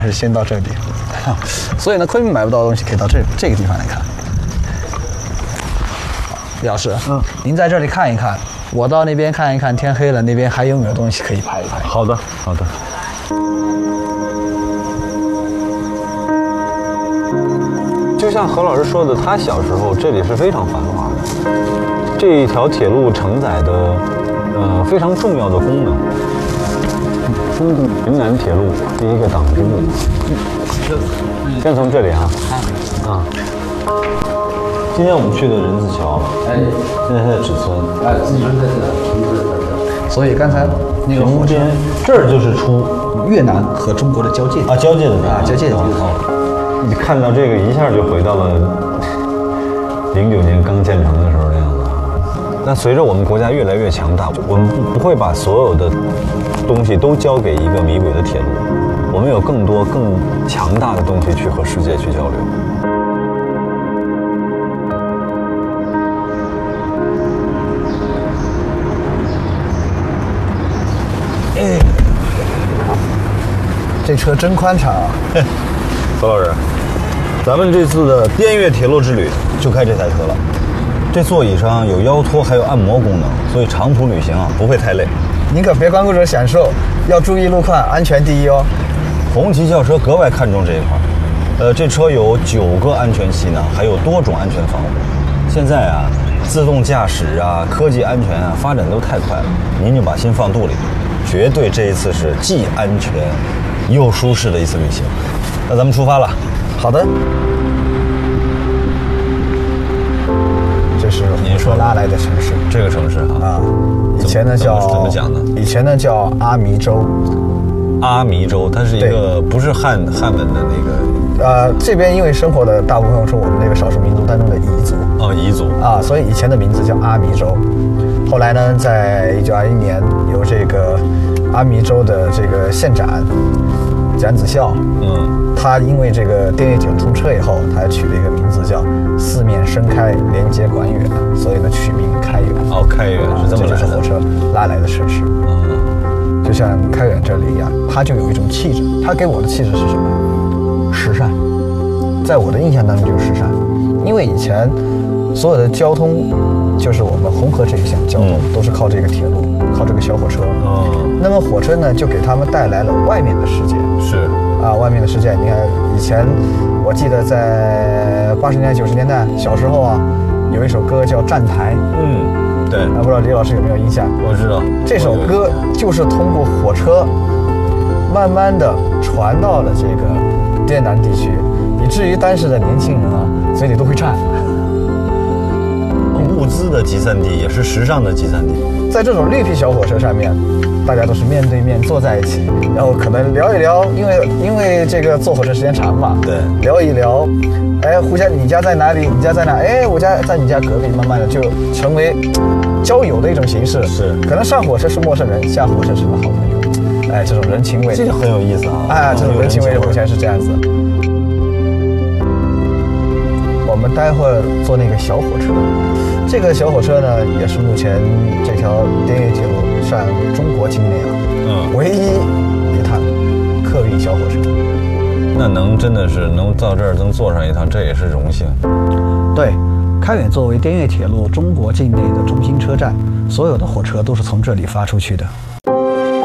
是先到这里，所以呢，昆明买不到的东西可以到这个地方来看。李老师，您在这里看一看，我到那边看一看，天黑了，那边还有没有东西可以拍一拍？ 好的，好的。就像何老师说的，他小时候这里是非常繁华的，这一条铁路承载的非常重要的功能。中国云南铁路第一个党支部，先从这里啊。今天我们去的人字桥，现在在芷村， 自己在这，所以刚才那个中间这儿就是出越南和中国的交界啊，交界的地方， 交界的地方。 你看到这个一下就回到了09年刚建成的时候的样子。但随着我们国家越来越强大，我们不会把所有的东西都交给一个迷轨的铁路，我们有更多更强大的东西去和世界去交流。 这车真宽敞啊！ 何老师，咱们这次的滇越铁路之旅就开这台车了。这座椅上有腰托，还有按摩功能，所以长途旅行啊不会太累。 您可别光顾着享受，要注意路况，安全第一哦。 红旗轿车格外看重这一块。这车有9个安全气囊，还有多种安全防护。现在啊，自动驾驶啊，科技安全啊，发展都太快了，您就把心放肚里，绝对这一次是既安全又舒适的一次旅行。那咱们出发了。 好的。这是您说拉来的城市， 这个城市啊， 以前呢叫怎么讲呢？ 以前呢叫阿弥州。 阿弥州，它是一个不是汉文的那个。这边因为生活的大部分是我们那个少数民族当中的彝族。 彝族啊，所以以前的名字叫阿弥州。后来呢，在1921年由这个阿弥州的这个县长蒋子孝，他因为这个滇越铁路通车以后，他取了一个名字叫四面伸开，连接广远，所以呢取名开远。 开远是这么来的， 这就是火车拉来的城市。就像开远这里一样，它就有一种气质。它给我的气质是什么？时尚。在我的印象当中就是时尚，因为以前所有的交通，就是我们红河这一项交通都是靠这个铁路，靠这个小火车。那么火车呢，就给他们带来了外面的世界。 是啊，外面的世界。你看，以前我记得在80年代、90年代小时候啊，有一首歌叫《站台》。 对。 不知道李老师有没有印象？ 我知道。 这首歌就是通过火车，慢慢的传到了这个滇南地区，以至于当时的年轻人啊，嘴里都会唱。 物资的集散地，也是时尚的集散地。 在这种绿皮小火车上面，大家都是面对面坐在一起，然后可能聊一聊，因为这个坐火车时间长嘛， 对， 聊一聊，互相你家在哪里？你家在哪？我家在你家隔壁，慢慢的就成为交友的一种形式。 是， 可能上火车是陌生人，下火车成了好朋友。这种人情味， 这就很有意思啊！ 这种人情味目前是这样子。我们待会儿坐那个小火车，这个小火车呢，也是目前这条滇越铁路上中国境内唯一一趟客运小火车。 那真的是能到这儿能坐上一趟，这也是荣幸。 对，开远作为滇越铁路中国境内的中心车站，所有的火车都是从这里发出去的。